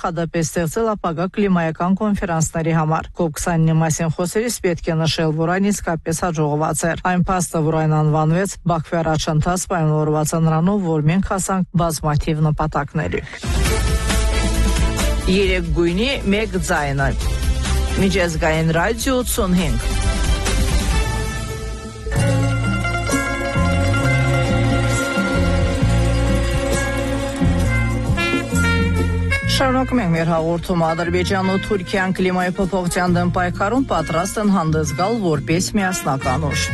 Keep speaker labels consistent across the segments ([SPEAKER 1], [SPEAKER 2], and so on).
[SPEAKER 1] նախադեպ է ստեղծել ապագա կլիմայական կոնֆերանսների համար։ COP29-ի մասին խոսելիս պետք է նշել, որ այն իսկապես հաջողված էր։ Այն փաստը, որ այն անվանվեց Բաքվի առաջընթաց, պայմանավորված է նրանով, որ մենք հասանք բազմաթիվ նպատակների։ 3 գույնի 1 ձայնը։ Միջազգային ռադիո 85։ Շարունակում ենք մեր հաղորդումը։ Ադրբեջանն ու Թուրքիան կլիմայի փոփոխության դեմ պայքարում պատրաստ են հանդես գալ որպես միասնական ուժ։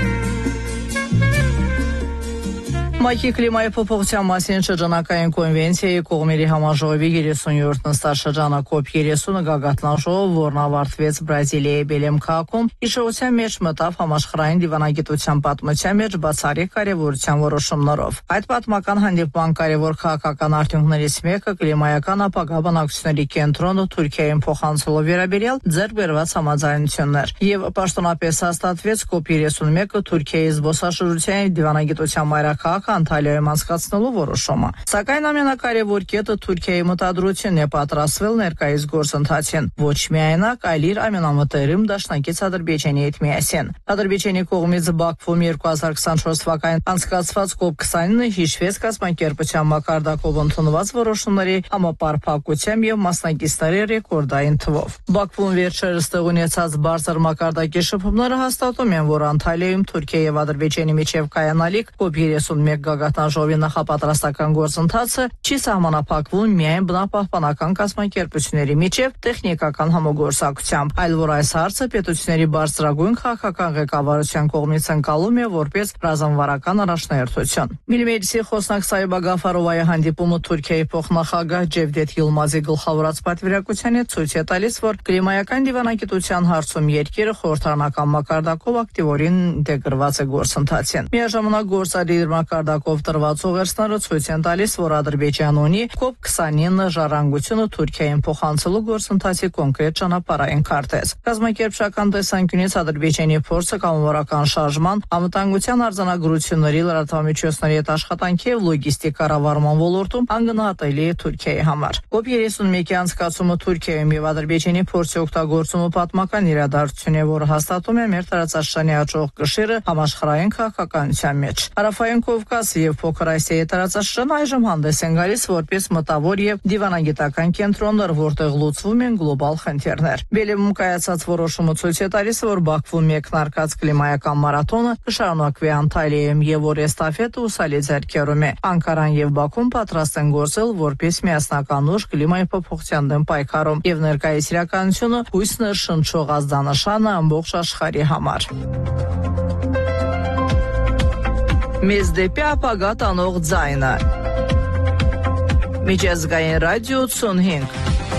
[SPEAKER 1] ՄԱԿ-ի կլիմայի փոփոխության մասին շրջանակային կոնվենցիայի կողմերի համաժողովի 30-րդ նստած շրջանը COP30 գագաթնաժողով, որն ավարտվեց Բրազիլիայի Բելեմ քաղաքում, հիշողության մեջ մտավ համաշխարհային դիվանագիտության պատմության մեջ բացառիկ կարևորության որոշումներով։ Այդ պատմական հանդիպման կարևոր քաղաքական արդյունքներից մեկը կլիմայական ապագա բնակչությունների կենտրոնը Թուրքիային փոխանցելով վերաբերյալ ձեռք բերված համաձայնություններ։ Եվ պաշտոնապես հաստատվեց COP31-ը Թուրքիայի զբոսաշրջության դիվանագիտության մայրաքաղաք Անտալիայում անցկացնելու որոշումը։ Սակայն ամենակարևոր կետը Թուրքիայի մտադրությունն է պատրաստվել ներկայիս գործընթացին ոչ միայնակ, այլ իր ամենամտերիմ դաշնակից Ադրբեջանի հետ միասին։ Ադրբեջանի կողմից Բաքվում 2024 թվականին անցկացված COP29-ը հիշվեց կազմակերպության մակարդակով ընդունված որոշումների համապարփակությամբ եւ մասնակիցների ռեկորդային թվով։ Բաքվում վերջերս տեղ ունեցած բարձր մակարդակի շփումները հաստատում են, որ Անտալիայում Թուրքիա եւ Ադրբեջանի միջև կայանալիք COP31 գագաթնաժողովի նախապատրաստական գործընթացը չի սահմանափակվում միայն բնապահպանական կազմակերպությունների միջև տեխնիկական համագործակցությամբ, այլ որ այս հարցը պետությունների բարձրագույն քաղաքական ղեկավարության կողմից ընկալում է որպես ռազմավարական առաջնահերթություն։ Միլիմեջլիսի խոսնակ Սայբա Գաֆարովայի հանդիպումը Թուրքիայի փոխնախագահ Ջևդեթ Յիլմազի գլխավորած պատվիրակության հետ ցույց է տալիս, որ կլիմայական դիվանագիտության հարցում երկիրը խորհրդարանական մակարդակով ակտիվորեն ինտեգրված է գործընթացին։ Միաժամանակ գործադիր մակարդակով տրված ուղերձները ցույց են տալիս, որ Ադրբեջանն ունի COP29 ժառանգությունը Թուրքիային փոխանցելու գործընթացի կոնկրետ ճանապարհային քարտեզ։ Կազմակերպչական տեսանկյունից Ադրբեջանի փորձը կամավորական շարժման, անվտանգության արձանագրությունների, լրատվամիջոցների հետ աշխատանքի եւ լոգիստիկ կառավարման ոլորտում անգնահատելի է Թուրքիայի համար։ COP31-ի անցկացումը Թուրքիայում եւ Ադրբեջանի փորձի օգտագործումը պատմական իրադարձություն է, որը հաստատում է մեր տարածաշրջանի աճող կշիռը համաշխարհային քաղաքականության մեջ։ Հարավային Կովկասը եւ Փոքր Ասիայի տարածաշրջանը այժմ հանդես են գալիս որպես մտավոր եւ դիվանագիտական կենտրոններ, որտեղ լուծվում են գլոբալ խնդիրներ։ Բելեմում կայացած որոշումը ցույց է տալիս, որ Բաքվում մեկնարկած կլիմայական մարաթոնը կշարունակվի Անտալիայում եւ որ էստաֆետը ուսալի ձեռքերում է։ Անկարան եւ Բաքուն պատրաստ են գործել որպես միասնական ուժ կլիմայի փոփոխության դեմ պայքարում եւ ներկայիս իրականությունը հույս ներշնչող ազդանշանը ամբողջ աշխարհի համար։ Մեզ դեպի ապագա տանող ձայնը։ Միջազգային ռադիո 85։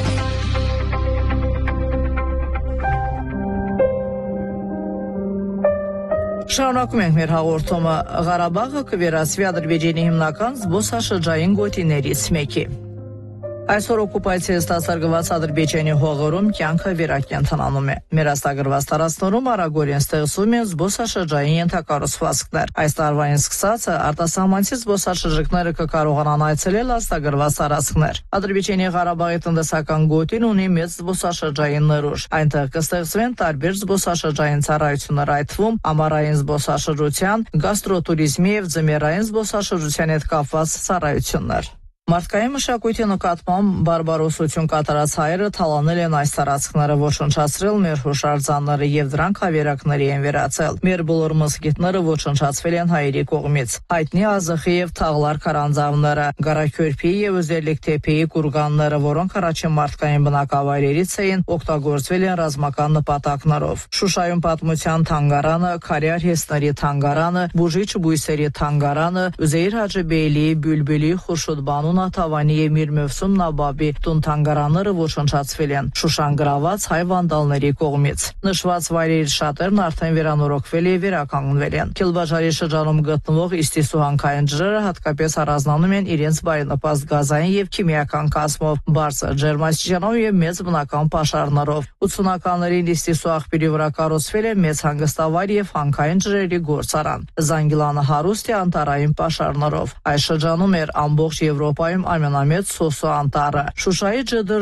[SPEAKER 1] Շարունակում ենք մեր հաղորդումը։ Ղարաբաղը կվերածվի Ադրբեջանի հիմնական զբոսաշրջային գոտիներից մեկի։ Այսօր օկուպացիայից ստացարկված Ադրբեջանի հողերում կյանքը վերակենդանանում է։ Մեր աստագրված տարածքներում արագորեն ստեղծվում են զբոսաշրջային ենթակառուցվածքներ։ Այս տարվային սկսած արտասահմանցի զբոսաշրջիկները կկարողանան այցելել աստագրված տարածքներ։ Ադրբեջանի Ղարաբաղի տնտեսական գոտին ունի մեծ զբոսաշրջային ներուժ։ Այնտեղ կստեղծվեն տարբեր զբոսաշրջային ծառայություններ, այդ թվում ամառային զբոսաշրջության, գաստրոտուրիզմի եւ ձմեռային զբոսաշրջության հետ կապված ծառայություններ։ Մարդկային մշակույթի նկատմամբ բարբարոսություն կատարած հայերը թալանել են այս տարածքները, ոչնչացրել մեր հուշարձանները եւ դրանք հավերակների են վերածել։ Մեր բոլոր մզկիթները ոչնչացվել են հայերի կողմից։ Հայտնի Ազոխի եւ Թաղլար քարանձավները, Գարաքյուրփի եւ Ուզերլիքթեփեի կուրգանները, որոնք առաջին մարդկային բնակավայրերից էին, օգտագործվել են ռազմական նպատակներով։ Շուշայում պատմության թանգարանը, Քարի արհեստների թանգարանը, Բուժիչ բույսերի թանգարանը, Ուզեյր Հաջեբեյլիի Բյուլբյուլի Խուրշուդբանու Նաթավանի եւ Միրմևսում Նաբաբի տուն-թանգարանները ոչնչացվել են Շուշան գրաված հայ վանդալների կողմից։ Նշված վայրերի շատերն արդեն վերանորոգվել եւ վերականգնվել են։ Քիլբաջարի շրջանում գտնվող Իստիսուհանքային ջրերը հատկապես առանձնանում են իրենց բարենպաստ գազային եւ քիմիական կազմով, բարձր ջերմաստիճանով եւ մեծ բնական պաշարներով։ 80-ականներին Իստիսու աղբյուրի վրա կառուցվել է մեծ հանգստավայր եւ հանքային ջրերի գործարան։ Զանգիլանը հարուստ է անտառային պաշարներով։ Այս շրջանում էր ամբողջ Եվրոպայում ամենամեծ սոսո անտառը։ Շուշայի ջրը